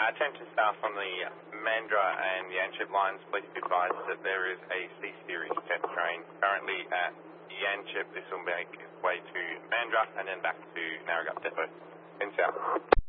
Attention staff on the Mandurah and Yanchep lines, please be advised that there is a C-Series test train currently at Yanchep. This will make its way to Mandurah and then back to Narragansett Depot in south.